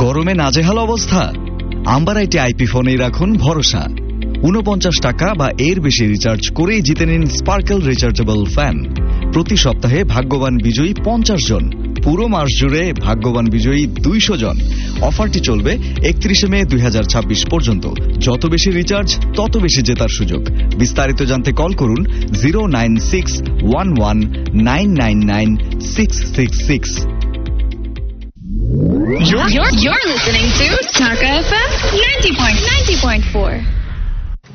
গরমে নাজেহাল অবস্থা? আম্বার আইটি আইপি ফোনেই রাখুন ভরসা। 49 টাকা বা এর বেশি রিচার্জ করেই জিতে নিন স্পার্কেল রিচার্জেবল ফ্যান। প্রতি সপ্তাহে ভাগ্যবান বিজয়ী 50 জন, পুরো মাস জুড়ে ভাগ্যবান বিজয়ী 200 জন। অফারটি চলবে 31 মে 2026 পর্যন্ত। যত বেশি রিচার্জ তত বেশি জেতার সুযোগ। বিস্তারিত জানতে কল করুন 09611999666। You're listening to Dhaka FM 90.4.